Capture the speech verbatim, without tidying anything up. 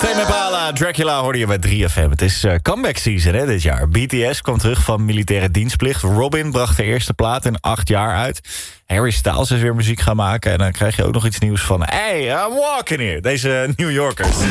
Tame Impala, Dracula hoorde je bij drie F M. Het is uh, comeback season hè, dit jaar. B T S kwam terug van militaire dienstplicht. Robin bracht de eerste plaat in acht jaar uit. Harry Styles is weer muziek gaan maken. En dan krijg je ook nog iets nieuws van... Hey, I'm walking here. Deze New Yorkers.